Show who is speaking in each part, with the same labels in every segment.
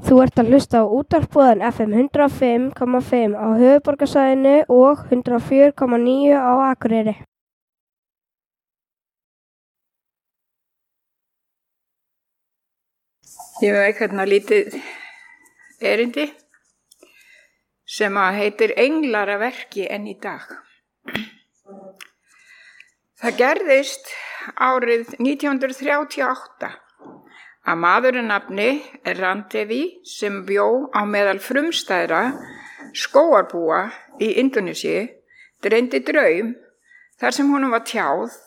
Speaker 1: Þú ert að hlusta á útvarpsbúðan FM 105,5 á höfuðborgarsvæðinu og 104,9 á Akureyri.
Speaker 2: Ég veit hérna lítið erindi sem að heitir Englar að verki enn í dag. Það gerðist árið 1938 að maðurinn nafni Randevi sem bjó á meðal frumstæðra skógarbúa í Indónesíu dreymdi draum þar sem honum var tjáð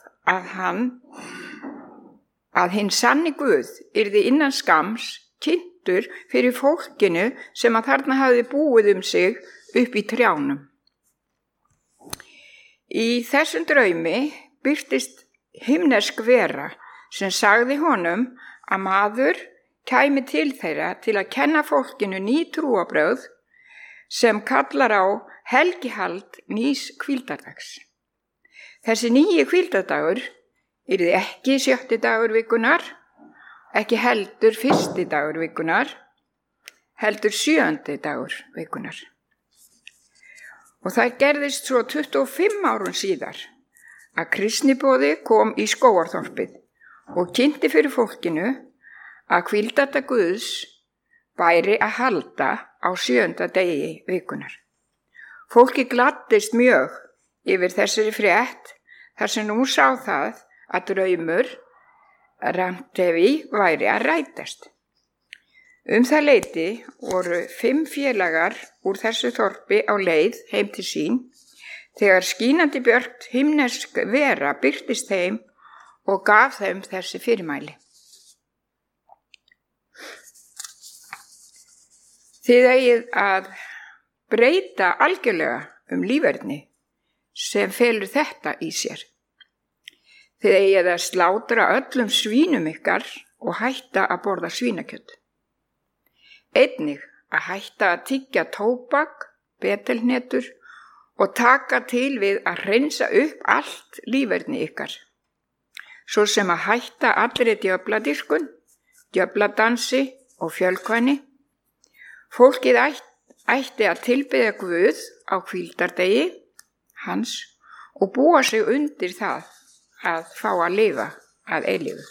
Speaker 2: að hinn sanni Guð yrði innan skams kynntur fyrir fólkinu sem að þarna hafði búið sig upp í trjánum. Í þessum draumi birtist himnesk vera sem sagði honum að maður kæmi til þeirra til að kenna fólkinu ný trúarbrögð sem kallar á helgihald nýs hvíldardags. Þessi nýji hvíldardagur yrði ekki 7. dagur vikunar, ekki heldur 1. dagur vikunar, heldur 7. dagur vikunar. Og það gerðist svo 25 árum síðar að kristniboði kom í Skógarþorpið og kynnti fyrir fólkinu að hvíldardag Guðs væri að halda á 7. degi vikunar. Fólki gladdist mjög yfir þessari frétt þar sem nú sá það að draumur Randevi væri að rætast. Það leyti voru 5 félagar úr þessu þorpi á leið heim til sín þegar skínandi björt himnesk vera birtist þeim og gaf þeim þessi fyrirmæli. Þið eigið að breyta algjörlega líferni sem felur þetta í sér. Þið eigið að slátra öllum svínum ykkar og hætta að borða svínakjöt. Einnig að hætta að tyggja tóbak, betelhnetur og taka til við að hreinsa upp allt líferni ykkar. Svo sem að hætta allri djöfladyrkun, djöfladansi og fjölkvæni. Fólkið ætti að tilbiðja Guð á hvíldardegi hans og búa sig undir það að fá að lifa að eilífu.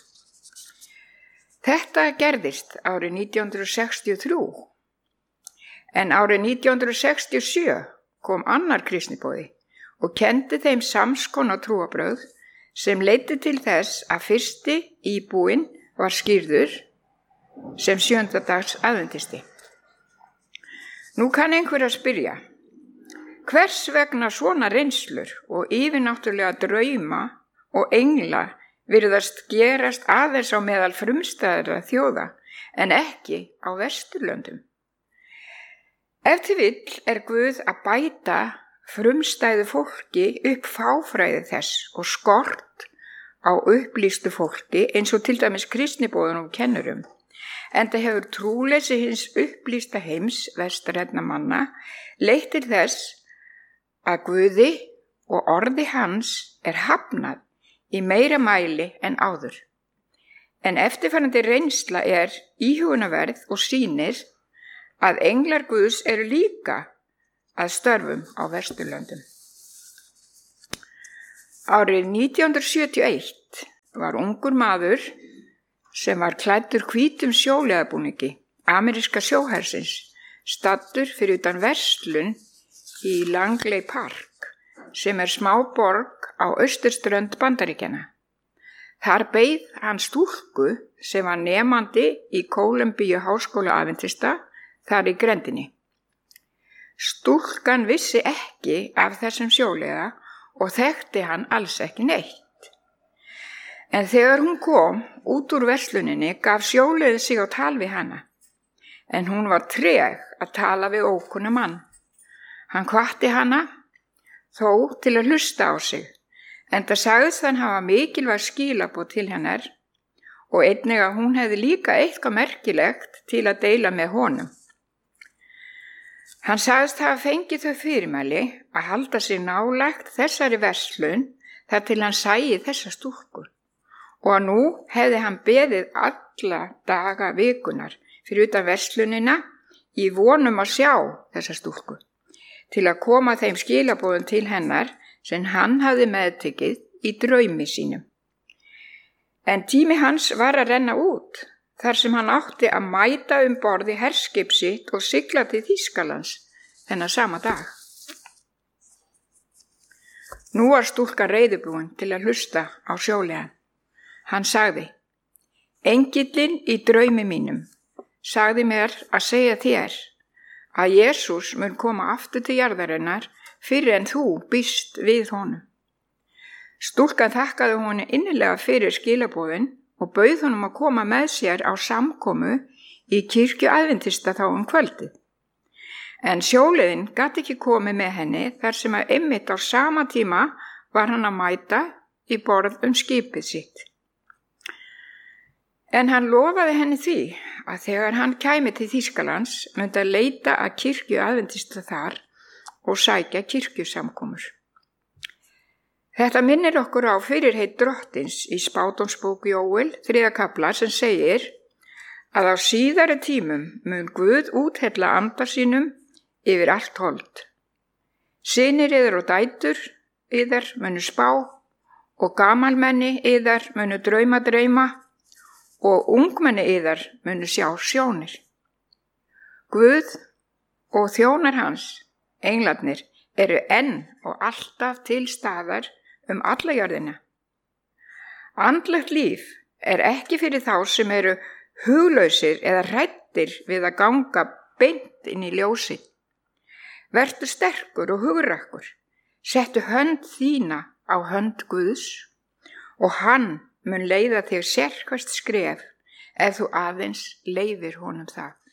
Speaker 2: Þetta gerðist árið 1963, en árið 1967 kom annar kristniboði og kenndi þeim samskonar trúarbrögð sem leiddi til þess að fyrsti íbúinn var skírður sem 7. dags aðventisti. Nú kann einhver að spyrja, hvers vegna svona reynslur og yfirnáttúrulega drauma og engla virðast gerast aðeins á meðal frumstæðra þjóða en ekki á Vesturlöndum? Ef til vill Guð að bæta frumstæðu fólki upp fáfræði þess og skort á upplýstu fólki eins og til dæmis kristniboðunum kennurum. Enda hefur trúleysi hins upplýsta heims vestrænna manna leitt til þess að Guði og orði hans hafnað í meira mæli en áður. En eftirfarandi reynsla íhugunarverð og sýnir að englar Guðs eru líka að störfum á Vesturlöndum. Árið 1971 var ungur maður sem var klæddur hvítum sjóliðabúningi ameríska sjóhersins staddur fyrir utan verslun í Langley Park sem smáborg á austurströnd Bandaríkjanna. Þar beið hann stúlku sem var nemandi í Columbia háskóla aðventista þar í grendinni. Stúlkan vissi ekki af þessum sjóliða og þekkti hann alls ekki neitt. En þegar hún kom út úr versluninni gaf sjóliðið sig á tal við hana, en hún var treg að tala við ókunna mann. Hann hvatti hana þó til að hlusta á sig, enda sagðist hann hafa mikilvæg skilaboð til hennar og einnig að hún hefði líka eitthvað merkilegt til að deila með honum. Hann sagðist hafa fengið þau fyrirmæli að halda sig nálægt þessari verslun þar til hann sæi þessa stúlku og að nú hefði hann beðið alla daga vikunar fyrir utan verslunina í vonum að sjá þessa stúlku, til að koma þeim skilaboðum til hennar sem hann hafði meðtekið í draumi sínum. En tími hans var að renna út, þar sem hann átti að mæta borð í herskip sitt og sigla til Þýskalands þennan sama dag. Nú var stúlkan reiðubúin til að hlusta á sjóliðan. Hann sagði: Engillinn í draumi mínum sagði mér að segja þér að Jesús mun koma aftur til jarðarinnar fyrir en þú býst við honum. Stúlkan þakkaði honum innilega fyrir skilaboðin og bauð honum að koma með sér á samkomu í kirkju aðventista þá kvöldið. En sjóliðinn gat ekki komið með henni þar sem að einmitt á sama tíma var hann að mæta í borð skipið sitt. En hann lofaði henni því að þegar hann kæmi til Þýskalands myndi að leita að kirkju aðventista þar og sækja kirkjusamkomur. Þetta minnir okkur á fyrirheit Drottins í spádómsbók Jóel 3. kafla sem segir að á síðari tímum mun Guð úthella anda sínum yfir allt hold. Synir yðar og dætur yðar munu spá og gamalmenni yðar munu dreyma og ungmenni yðar munu sjá sjónir. Guð og þjónar hans, englarnir, eru enn og alltaf til staðar alla jörðina. Andlegt líf er ekki fyrir þá sem eru huglausir eða hræddir við að ganga beint inn í ljósið. Vertu sterkur og hugrakkur, settu hönd þína á hönd Guðs og hann mun leiða þig sérhvert skref ef þú aðeins leyfir honum það.